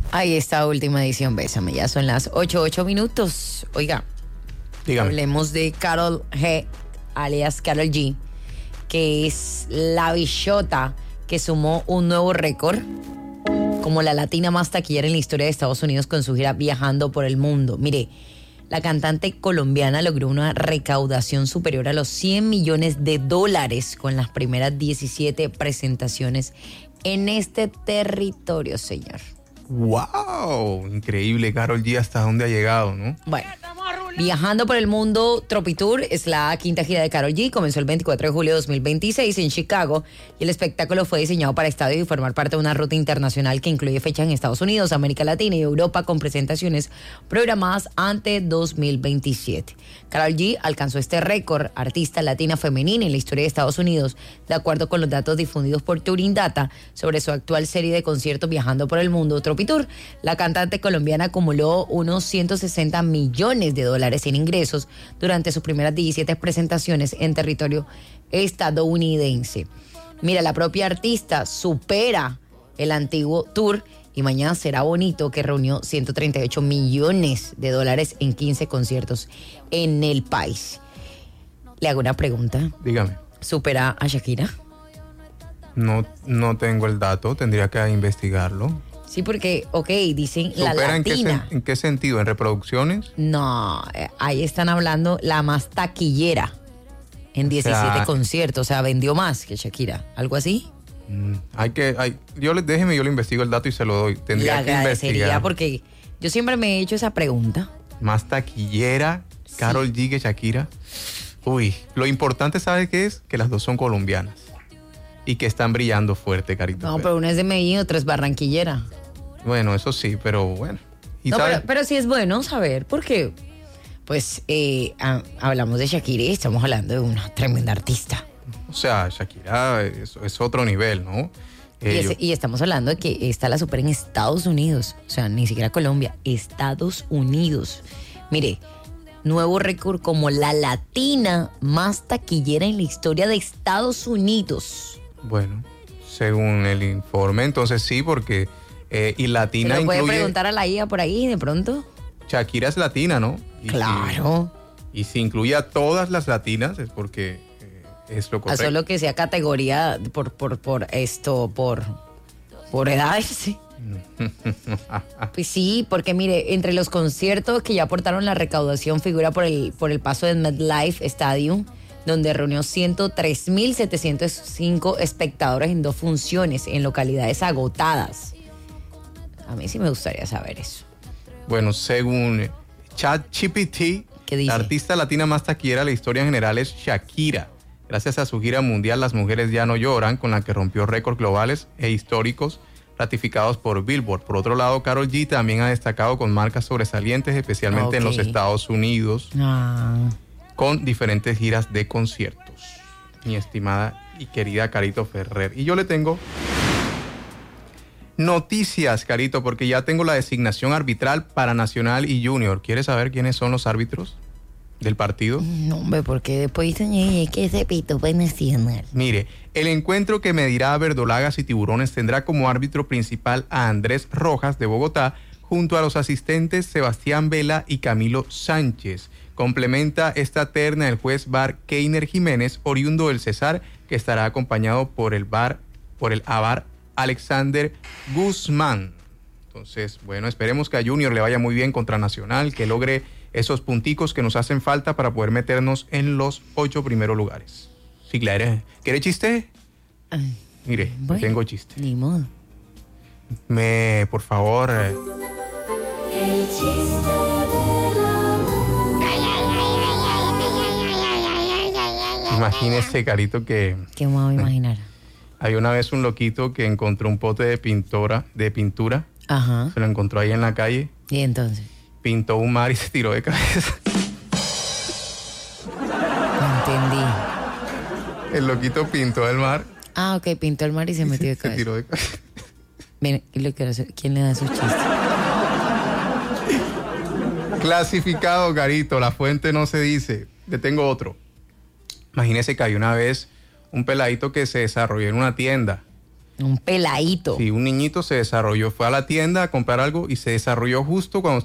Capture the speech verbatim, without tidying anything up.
Ahí está, última edición, Bésame. Ya son las ocho, ocho minutos. Oiga, dígame. Hablemos de Karol G, alias Karol G, que es la bichota que sumó un nuevo récord como la latina más taquillera en la historia de Estados Unidos con su gira Viajando por el Mundo. Mire, la cantante colombiana logró una recaudación superior a los cien millones de dólares con las primeras diecisiete presentaciones en este territorio, señor. ¡Wow! Increíble, Karol G, hasta dónde ha llegado, ¿no? Bueno, Viajando por el Mundo Tropitour es la quinta gira de Karol G. Comenzó el veinticuatro de julio de dos mil veintiséis en Chicago y el espectáculo fue diseñado para estadio y formar parte de una ruta internacional que incluye fechas en Estados Unidos, América Latina y Europa con presentaciones programadas ante dos mil veintisiete. Karol G alcanzó este récord, artista latina femenina en la historia de Estados Unidos, de acuerdo con los datos difundidos por Touring Data sobre su actual serie de conciertos Viajando por el Mundo Tropitour. La cantante colombiana acumuló unos ciento sesenta millones de dólares en ingresos durante sus primeras diecisiete presentaciones en territorio estadounidense. Mira, la propia artista supera el antiguo tour y Mañana Será Bonito, que reunió ciento treinta y ocho millones de dólares en quince conciertos en el país. Le hago una pregunta. Dígame. ¿Supera a Shakira? No, no tengo el dato, tendría que investigarlo. Sí, porque, ok, dicen la ¿Supera latina. en qué, en qué sentido? ¿En reproducciones? No, eh, ahí están hablando la más taquillera en diecisiete O sea, conciertos. O sea, vendió más que Shakira. ¿Algo así? Mm, hay que, hay, yo le, déjeme, yo le investigo el dato y se lo doy. Tendría Le que agradecería investigar. porque yo siempre me he hecho esa pregunta. Más taquillera, Sí. Karol G que Shakira. Uy, lo importante, ¿sabe qué es? Que las dos son colombianas. Y que están brillando fuerte, Carito. No, pero una es de Medellín, otra es barranquillera. Bueno, eso sí, pero bueno. ¿Y No, sabe? pero, pero sí es bueno saber, porque pues eh, ha- hablamos de Shakira y estamos hablando de una tremenda artista. O sea, Shakira es, es otro nivel, ¿no? Y, Eh, es- yo- y estamos hablando de que esta la supera en Estados Unidos. O sea, ni siquiera Colombia, Estados Unidos. Mire, nuevo récord como la latina más taquillera en la historia de Estados Unidos. Bueno, según el informe, entonces sí, porque... Eh, y ¿Se latina lo puede incluye... preguntar a la I A por ahí de pronto? Shakira es latina, ¿no? Y Claro. Si, y si incluye a todas las latinas es porque eh, es lo A correcto. solo que sea categoría por, por, por esto, por, por edades, sí. Pues sí, porque mire, entre los conciertos que ya aportaron la recaudación figura por el, por el paso del MetLife Stadium, donde reunió ciento tres mil setecientos cinco espectadores en dos funciones en localidades agotadas. A mí sí me gustaría saber eso. Bueno, según ChatGPT, ¿Qué dice? la artista latina más taquillera de la historia en general es Shakira. Gracias a su gira mundial Las Mujeres Ya No Lloran, con la que rompió récords globales e históricos ratificados por Billboard. Por otro lado, Karol G también ha destacado con marcas sobresalientes, especialmente en los Ok. Estados Unidos, Ah, con diferentes giras de conciertos. Mi estimada y querida Carito Ferrer. Y yo le tengo noticias, Carito, porque ya tengo la designación arbitral para Nacional y Junior. ¿Quieres saber quiénes son los árbitros del partido? no, hombre, porque después dicen "Ay, que ese pito fue nacional". Mire, el encuentro que medirá a verdolagas y tiburones tendrá como árbitro principal a Andrés Rojas de Bogotá, junto a los asistentes Sebastián Vela y Camilo Sánchez. Complementa esta terna el juez V A R Keiner Jiménez, oriundo del Cesar, que estará acompañado por el V A R, por el A V A R Alexander Guzmán. Entonces, bueno, esperemos que a Junior le vaya muy bien contra Nacional, que logre esos punticos que nos hacen falta para poder meternos en los ocho primeros lugares. Sí, claro. ¿Quiere chiste? Ay, Mire, bueno, tengo chiste. Ni modo. Me, por favor. eh, Imagínese, Carito, que ¿Qué me voy a imaginar? hay una vez un loquito que encontró un pote de pintura, de pintura, Ajá. se lo encontró ahí en la calle, Y entonces, pintó un mar y se tiró de cabeza. no entendí. El loquito pintó el mar Ah, ok, pintó el mar y se metió de se cabeza. tiró de cabeza. Ven, ¿y lo que hace? ¿Quién le da esos chistes? Clasificado, Carito, la fuente no se dice. Le tengo otro. Imagínese que hay una vez un peladito que se desarrolló en una tienda Un peladito. Sí, un niñito se desarrolló, fue a la tienda a comprar algo y se desarrolló justo cuando